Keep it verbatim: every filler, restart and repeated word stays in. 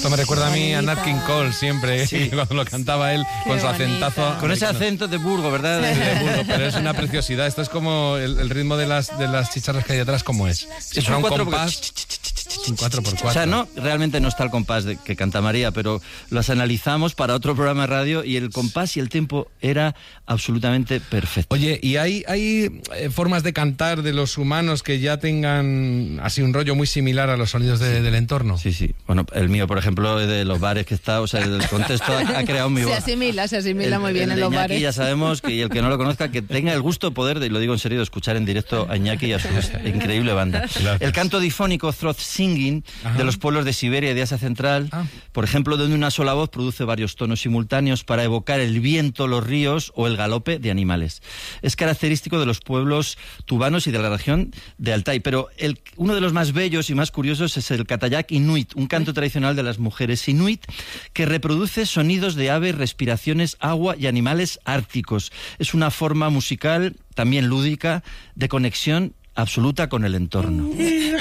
Esto me recuerda a mí a Nat King Cole siempre, sí. cuando lo cantaba él Qué con su bonito. acentazo. Con ese acento de Burgos, ¿verdad? Sí, de Burgos, pero es una preciosidad. Esto es como el, el ritmo de las, de las chicharras que hay detrás, como es. Es un un cuatro compás, un cuatro por cuatro. O sea, no, realmente no está el compás de, que canta María, pero los analizamos para otro programa de radio y el compás y el tempo era absolutamente perfecto. Oye, ¿y hay, hay eh, formas de cantar de los humanos que ya tengan así un rollo muy similar a los sonidos de, sí. del entorno? Sí, sí. Bueno, el mío, por ejemplo, de los bares que está, o sea, el contexto ha, ha creado mi voz. Se asimila, se asimila el, muy bien el en los Iñaki, bares. ya sabemos que y el que no lo conozca, que tenga el gusto poder, de, y lo digo en serio, de escuchar en directo a Iñaki y a su increíble banda. Gracias. El canto difónico, throat singing, Ajá. de los pueblos de Siberia y de Asia Central, ah. por ejemplo, donde una sola voz produce varios tonos simultáneos para evocar el viento, los ríos o el galope de animales. Es característico de los pueblos tubanos y de la región de Altai, pero el, uno de los más bellos y más curiosos es el Katayak Inuit, un canto tradicional de las mujeres inuit que reproduce sonidos de aves, respiraciones, agua y animales árticos. Es una forma musical también lúdica de conexión absoluta con el entorno.